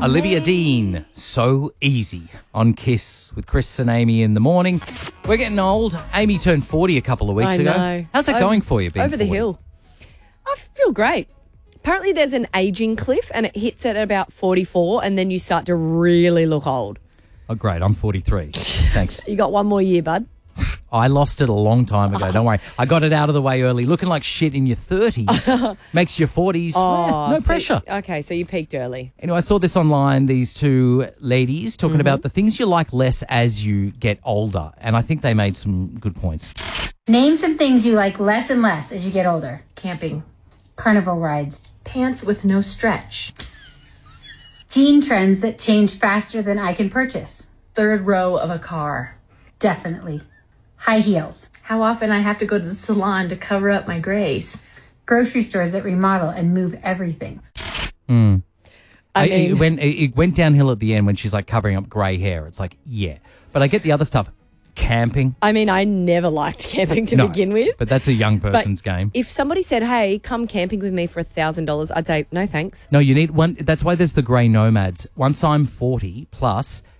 Olivia Dean, So Easy on Kiss with Chris and Amy in the morning. We're getting old. Amy turned 40 a couple of weeks ago. Know. How's that going for you, being Over the 40? hill. I feel great. Apparently there's an aging cliff and it hits at about 44 and then you start to really look old. Oh, great. I'm 43. Thanks. You got one more year, bud. I lost it a long time ago. Don't worry. I got it out of the way early. Looking like shit in your 30s makes your 40s. No pressure. Okay, so you peaked early. Anyway, I saw this online, these two ladies talking about the things you like less as you get older. And I think they made some good points. Name some things you like less and less as you get older. Camping. Carnival rides. Pants with no stretch. Jean trends that change faster than I can purchase. Third row of a car. Definitely. High heels. How often I have to go to the salon to cover up my grays. Grocery stores that remodel and move everything. It went downhill at the end when she's like covering up grey hair. It's like, yeah. But I get the other stuff. Camping. I mean, I never liked camping to begin with. But that's a young person's game. If somebody said, hey, come camping with me for $1,000, I'd say, no thanks. No, you need one. That's why there's the grey nomads. Once I'm 40 plus,